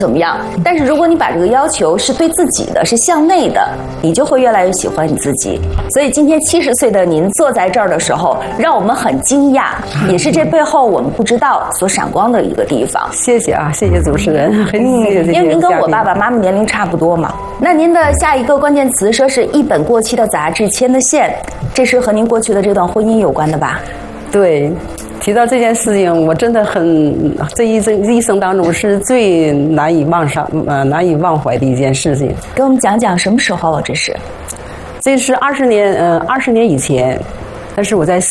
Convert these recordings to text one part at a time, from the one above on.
怎么样？但是如果你把这个要求是对自己的，是向内的，你就会越来越喜欢你自己。所以今天70岁的您坐在这儿的时候，让我们很惊讶，也是这背后我们不知道所闪光的一个地方。 谢谢啊，谢谢主持人，很谢谢。 因为您跟我爸爸妈妈年龄差不多嘛。那您的下一个关键词说是一本过期的杂志牵的线，这是和您过去的这段婚姻有关的吧？ 对。提到这件事情，我真的很这一生当中是最难以忘怀的一件事情。 给我们讲讲什么时候？这是 20年以前，但是我在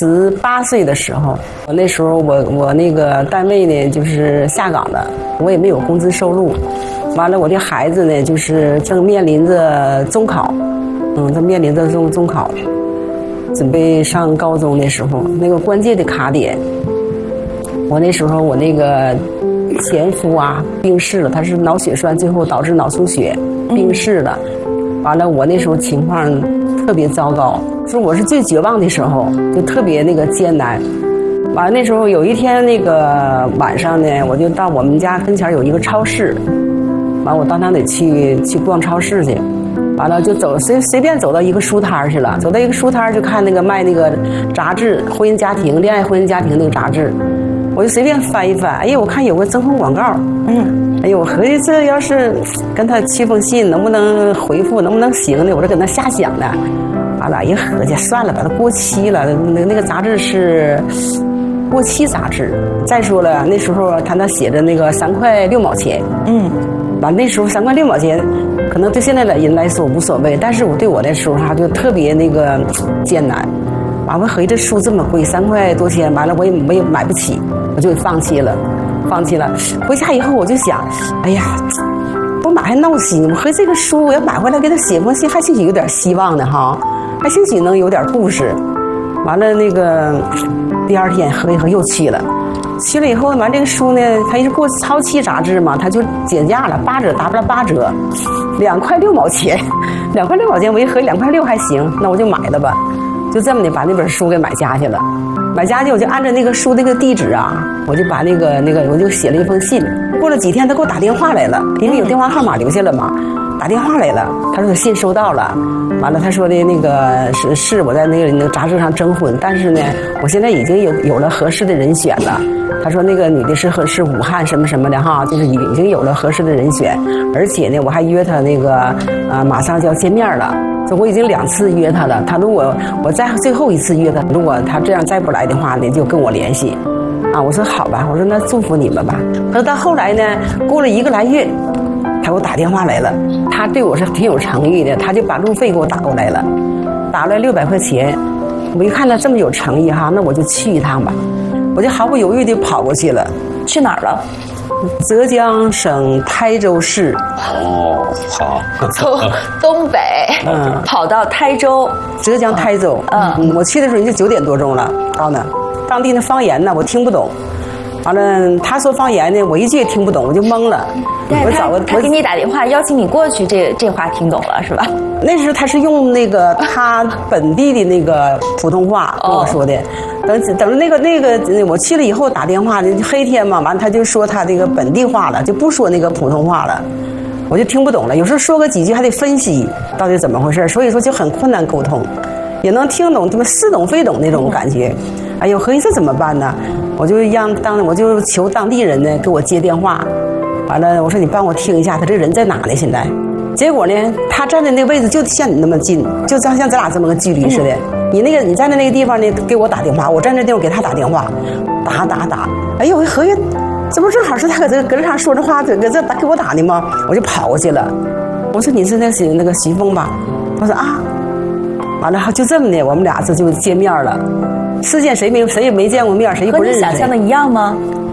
48岁的时候，我那时候我那个单位呢就是下岗了，我也没有工资收入，完了我的孩子呢就是正面临着中考，正面临着中考。准备上高中的时候，那个关键的卡点，我那时候我那个前夫啊病逝了，他是脑血栓，最后导致脑出血，病逝了。完了，我那时候情况特别糟糕，说我是最绝望的时候，就特别那个艰难。完了那时候有一天那个晚上呢，我就到我们家跟前有一个超市，完我当场得去逛超市去。完了就随便走到一个书摊去了，走到一个书摊就看那个卖那个杂志，婚姻家庭、恋爱婚姻家庭那个杂志，我就随便翻一翻，哎呀，我看有个征婚广告，哎呦，我合计这要是跟他寄封信，能不能回复，能不能行呢？我这搁那瞎想呢，完了一合计算了，把它过期了，那个杂志是过期杂志。再说了，那时候他那写着那个3块6毛钱，完那时候3块6毛钱。可能对现在的人来说无所谓，但是对我的时候他就特别那个艰难。完了合计这书这么贵，3块多钱，完了我也买不起，我就放弃了。回家以后我就想，哎呀，我买还闹心，我合计这个书我要买回来给他写封信，还兴许有点希望的哈，还兴许能有点故事。完了那个第二天合计又去了以后，完这个书呢，它是过超期杂志嘛，它就减价了，8折，打不了8折，2块6毛钱，2块6毛钱，我一合2块6还行，那我就买了吧，就这么的把那本书给买家去了。买家去我就按照那个书那个地址啊，我就把那个我就写了一封信。过了几天，他给我打电话来了，因为有电话号码留下了嘛，打电话来了，他说信收到了。完了，他说的那个是我在那个杂志上征婚，但是呢，我现在已经有了合适的人选了。他说那个女的是武汉什么什么的哈，就是已经有了合适的人选，而且呢，我还约他那个马上就要见面了。我已经2次约他了，他如果我再最后一次约他，如果他这样再不来的话呢，就跟我联系。我说好吧，我说那祝福你们吧。可是到后来呢，过了1个来月，他给我打电话来了，他对我是挺有诚意的，他就把路费给我打过来了，打了600块钱。我一看他这么有诚意哈，那我就去一趟吧。我就毫不犹豫地跑过去了。 去哪儿了？ 浙江省台州市。 好。 从东北跑到台州， 浙江台州。我去的时候已经9点多钟了，到那当地的方言呢我听不懂，完了他说方言呢我一句也听不懂，我就懵了。 他给你打电话邀请你过去，这话听懂了是吧？ 那时候他是用那个他本地的那个普通话跟我说的。等那个我去了以后打电话，黑天嘛，完他就说他这个本地话了，就不说那个普通话了，我就听不懂了。有时候说个几句还得分析到底怎么回事，所以说就很困难沟通，也能听懂这么似懂非懂那种感觉。哎呦，合计这怎么办呢？我就求当地人呢给我接电话，完了我说你帮我听一下他这人在哪呢现在。结果呢他站在那个位置就像你那么近，就像咱俩这么个距离似的。你站在那个地方呢给我打电话，我站在那地方给他打电话，打。哎呦，我合计这不正好是他搁这上说这话，搁这给我打的吗？我就跑过去了。我说你是那个徐峰吧？他说啊。完了就这么的，我们俩这就见面了。世界谁也没见过面，谁也不认识谁。 和你想象的一样吗？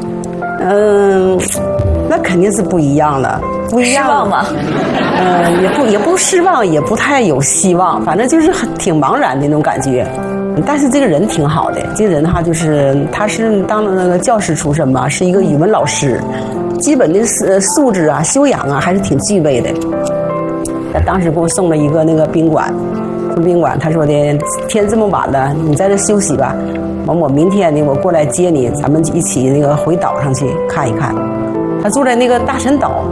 那肯定是不一样了。不一样失望吗？ 也不失望，也不太有希望，反正就是挺茫然的那种感觉。但是这个人挺好的，这个人哈，就是他是当了那个教师出身嘛，是一个语文老师，基本的素质啊、修养啊还是挺具备的。他当时给我送了一个那个宾馆，他说的天这么晚了，你在这休息吧，我明天呢我过来接你，咱们一起那个回岛上去看一看。他住在那个大陈岛。